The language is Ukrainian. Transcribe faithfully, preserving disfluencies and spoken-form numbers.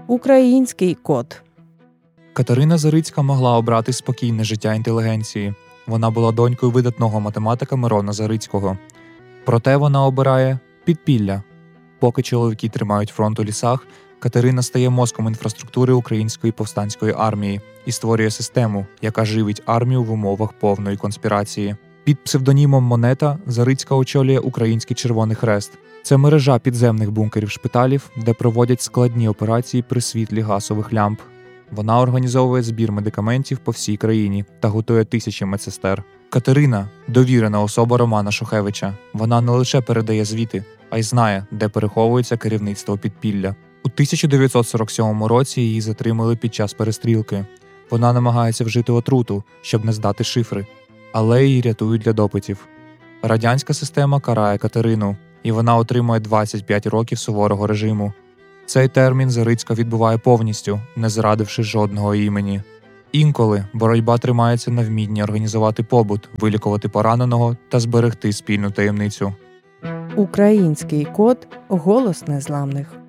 Український код. Катерина Зарицька могла обрати спокійне життя інтелігенції. Вона була донькою видатного математика Мирона Зарицького. Проте вона обирає підпілля. Поки чоловіки тримають фронт у лісах, Катерина стає мозком інфраструктури Української повстанської армії і створює систему, яка живить армію в умовах повної конспірації. Під псевдонімом Монета Зарицька очолює Український Червоний Хрест. Це мережа підземних бункерів-шпиталів, де проводять складні операції при світлі газових лямп. Вона організовує збір медикаментів по всій країні та готує тисячі медсестер. Катерина – довірена особа Романа Шухевича. Вона не лише передає звіти, а й знає, де переховується керівництво підпілля. У тисяча дев'ятсот сорок сьомому році її затримали під час перестрілки. Вона намагається вжити отруту, щоб не здати шифри, але її рятують для допитів. Радянська система карає Катерину, і вона отримує двадцять п'ять років суворого режиму. Цей термін Зарицька відбуває повністю, не зрадивши жодного імені. Інколи боротьба тримається на вмінні організувати побут, вилікувати пораненого та зберегти спільну таємницю. Український код – голос незламних.